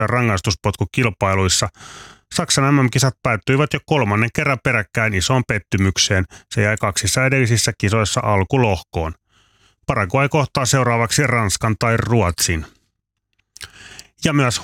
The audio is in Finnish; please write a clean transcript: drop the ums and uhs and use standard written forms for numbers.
rangaistuspotkukilpailuissa. Saksan MM-kisat päättyivät jo 3. kerran peräkkäin isoon pettymykseen. Se jäi 2 edellisissä kisoissa alkulohkoon. Paraguay kohtaa seuraavaksi Ranskan tai Ruotsin. Ja myös